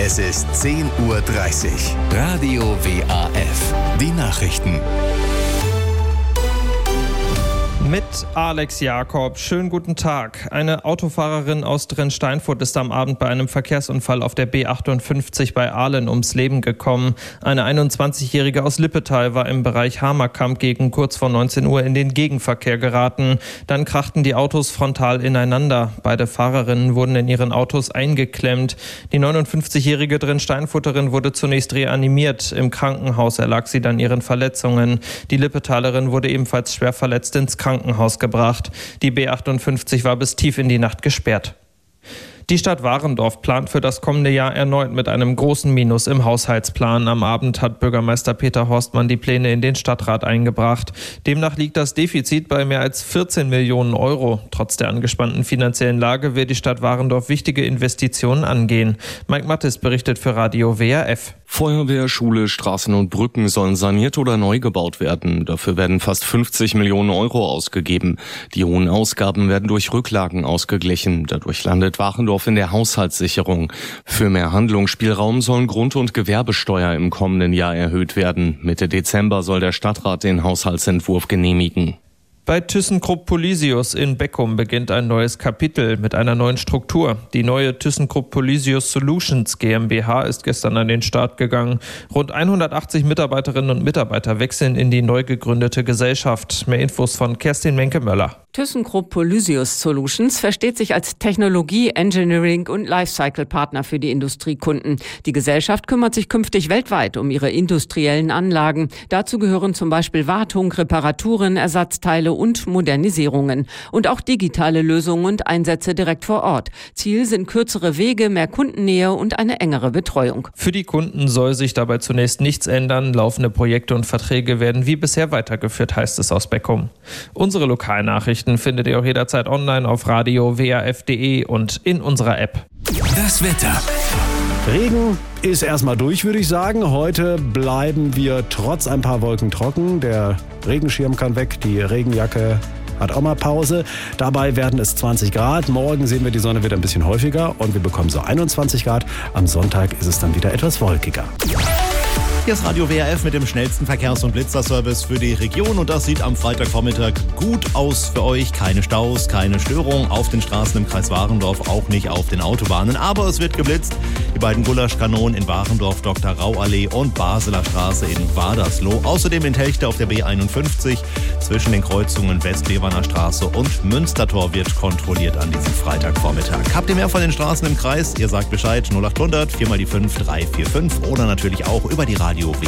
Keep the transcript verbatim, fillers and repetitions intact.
Es ist zehn Uhr dreißig. Radio W A F. Die Nachrichten. Mit Alex Jakob. Schönen guten Tag. Eine Autofahrerin aus Drensteinfurt ist am Abend bei einem Verkehrsunfall auf der B achtundfünfzig bei Ahlen ums Leben gekommen. Eine einundzwanzigjährige aus Lippetal war im Bereich Hamerkamp gegen kurz vor neunzehn Uhr in den Gegenverkehr geraten. Dann krachten die Autos frontal ineinander. Beide Fahrerinnen wurden in ihren Autos eingeklemmt. Die neunundfünfzigjährige Drensteinfurterin wurde zunächst reanimiert. Im Krankenhaus erlag sie dann ihren Verletzungen. Die Lippetalerin wurde ebenfalls schwer verletzt ins Krankenhaus gebracht. Die B achtundfünfzig war bis tief in die Nacht gesperrt. Die Stadt Warendorf plant für das kommende Jahr erneut mit einem großen Minus im Haushaltsplan. Am Abend hat Bürgermeister Peter Horstmann die Pläne in den Stadtrat eingebracht. Demnach liegt das Defizit bei mehr als vierzehn Millionen Euro. Trotz der angespannten finanziellen Lage will die Stadt Warendorf wichtige Investitionen angehen. Mike Mattes berichtet für Radio W A F. Feuerwehr, Schule, Straßen und Brücken sollen saniert oder neu gebaut werden. Dafür werden fast fünfzig Millionen Euro ausgegeben. Die hohen Ausgaben werden durch Rücklagen ausgeglichen. Dadurch landet Warendorf in der Haushaltssicherung. Für mehr Handlungsspielraum sollen Grund- und Gewerbesteuer im kommenden Jahr erhöht werden. Mitte Dezember soll der Stadtrat den Haushaltsentwurf genehmigen. Bei ThyssenKrupp Polysius in Beckum beginnt ein neues Kapitel mit einer neuen Struktur. Die neue ThyssenKrupp Polysius Solutions GmbH ist gestern an den Start gegangen. Rund hundertachtzig Mitarbeiterinnen und Mitarbeiter wechseln in die neu gegründete Gesellschaft. Mehr Infos von Kerstin Menke-Möller. ThyssenKrupp Polysius Solutions versteht sich als Technologie-, Engineering- und Lifecycle-Partner für die Industriekunden. Die Gesellschaft kümmert sich künftig weltweit um ihre industriellen Anlagen. Dazu gehören zum Beispiel Wartung, Reparaturen, Ersatzteile und Modernisierungen. Und auch digitale Lösungen und Einsätze direkt vor Ort. Ziel sind kürzere Wege, mehr Kundennähe und eine engere Betreuung. Für die Kunden soll sich dabei zunächst nichts ändern. Laufende Projekte und Verträge werden wie bisher weitergeführt, heißt es aus Beckum. Unsere Lokalnachrichten findet ihr auch jederzeit online auf radio w a f punkt d e und in unserer App. Das Wetter. Regen ist erstmal durch, würde ich sagen. Heute bleiben wir trotz ein paar Wolken trocken. Der Regenschirm kann weg, die Regenjacke hat auch mal Pause. Dabei werden es zwanzig Grad. Morgen sehen wir die Sonne wieder ein bisschen häufiger und wir bekommen so einundzwanzig Grad. Am Sonntag ist es dann wieder etwas wolkiger. Hier ist Radio W A F mit dem schnellsten Verkehrs- und Blitzerservice für die Region und das sieht am Freitagvormittag gut aus für euch. Keine Staus, keine Störung auf den Straßen im Kreis Warendorf, auch nicht auf den Autobahnen. Aber es wird geblitzt. Die beiden Gulaschkanonen in Warendorf, Doktor Rau Allee und Basler Straße in Wadersloh. Außerdem in Telchte auf der B einundfünfzig zwischen den Kreuzungen Westlewaner Straße und Münstertor wird kontrolliert an diesem Freitagvormittag. Habt ihr mehr von den Straßen im Kreis? Ihr sagt Bescheid null acht hundert vier mal die fünf drei vier fünf oder natürlich auch über die Radio